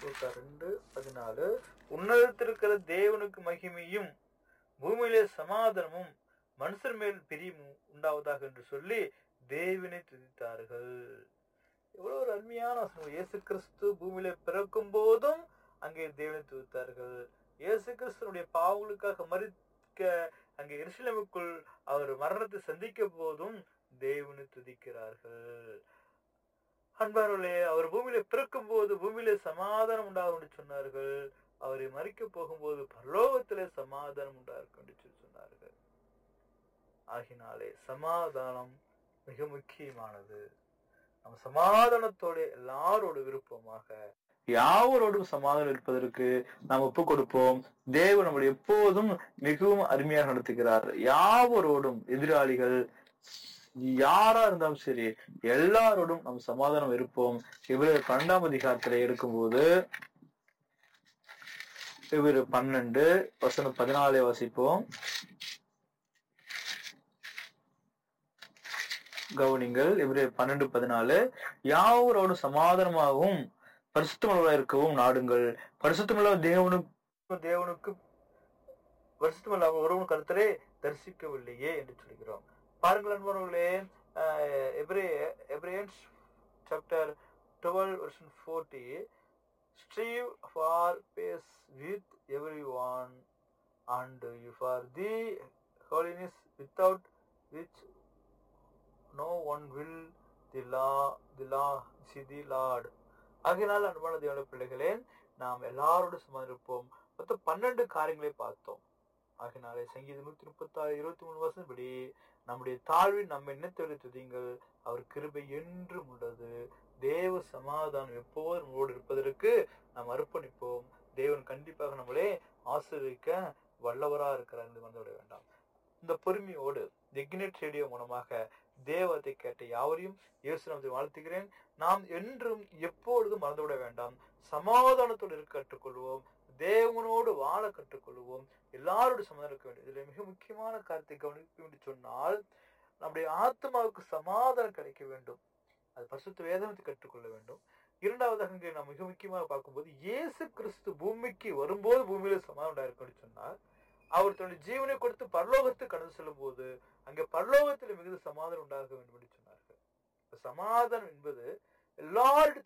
லூக்கா 2:14 உன்னதத்திற்கிற தேவனுக்கு மகிமையும் பூமியிலே சமாதானமும் மனுஷர் மேல் பிரியமும் உண்டாவதாக என்று சொல்லி தேவனை துதித்தார்கள். எவ்வளவு ஒரு அருமையான வசனம். இயேசு கிறிஸ்து பூமியில பிறக்கும் போதும் அங்கே தேவனை துதித்தார்கள். இயேசு கிறிஸ்துனுடைய பாவங்களுக்காக மரிக்க அங்கே எருசலேமுக்குள் அவர் மரணத்தை சந்திக்க போதும் தேவனை துதிக்கிறார்கள். அன்பார்களே, அவர் பூமியில பிறக்கும் போது பூமியில சமாதானம் உண்டாகும் என்று சொன்னார்கள். அவரை மறிக்க போகும்போது பரலோகத்திலே சமாதானம் உண்டாகும் என்று சொன்னார்கள். ஆகினாலே சமாதானம் மிக முக்கியமானது. நம்ம சமாதானத்தோட எல்லாரோட விருப்பமாக யாவரோடும் சமாதானம் இருப்பதற்கு நாம் ஒப்பு கொடுப்போம். தேவன் நம்மளை எப்போதும் மிகவும் அருமையாக நடத்துகிறார். யாவரோடும், எதிராளிகள் யாரா இருந்தாலும் சரி, எல்லாரோடும் நம்ம சமாதானம் இருப்போம். எபிரேயர் 12ஆம் அதிகாரத்திலே இருக்கும்போது எபிரேயர் 12:14 வாசிப்போம். கவனிங்கள். எபிரேயர் 12:14 யாவரோடும் சமாதானமாகவும் பரிசுத்தமுள்ளவராக இருக்கவும் நாடுங்கள். பரிசுத்தமுள்ள தேவனுக்கு பரிசுத்தமுள்ள ஒருவன் கருத்தரை தரிசிக்கவில்லையே என்று சொல்கிறோம். பாருங்கள் அன்பர்களே, எபிரேயன்ஸ் chapter 12:40 strive for peace with everyone and for the holiness without which no one will the Lord. ஆகையினால் அன்பான தேவனுடைய பிள்ளைகளே, நாம் எல்லாரோடும் சமாதானம் இருப்போம். மொத்தம் 12 காரியங்களை பார்த்தோம். ஆகினாலே சங்கீதம் 136:23 படி நம்முடைய தாழ்வில் நம்ம எண்ணத்தை துதியுங்கள், அவர் கிருபை என்றும் உள்ளது. தேவ சமாதானம் எப்போது நம்மோடு இருப்பதற்கு நாம் அர்ப்பணிப்போம். தேவன் கண்டிப்பாக நம்மளே ஆசீர்வதிக்க வல்லவரா இருக்கிறார் என்று மறந்துவிட வேண்டாம். இந்த பொறுமையோடு இக்னிட் ரேடியோ மூலமாக தேவத்தை கேட்ட யாவரையும் இயேசு நாமத்தில் வாழ்த்துகிறேன். நாம் என்றும் எப்பொழுதும் மறந்துவிட வேண்டாம். சமாதானத்தோடு இருக்க கற்றுக்கொள்வோம். தேவனோடு வாழ கற்றுக்கொள்வோம். எல்லாரோடு சமாதானம் இருக்க வேண்டும். இதுல மிக முக்கியமான காரியத்தை கவனிக்க என்று சொன்னால், நம்முடைய ஆத்மாவுக்கு சமாதானம் கிடைக்க வேண்டும். அது பரிசுத்த வேதத்தை கற்றுக்கொள்ள வேண்டும். இரண்டாவதாக நாம் மிக முக்கியமாக பார்க்கும்போது, இயேசு கிறிஸ்து பூமிக்கு வரும்போது பூமியில சமாதானம் இருக்குன்னு சொன்னார். அவர் தன்னுடைய ஜீவனை கொடுத்து பரலோகத்துக்கு கடந்து செல்லும் போது அங்கே பரலோகத்தில் மிகுந்த சமாதானம் உண்டாக வேண்டும் என்று சொன்னார்கள். சமாதானம் என்பது எல்லாரிடத்திலும்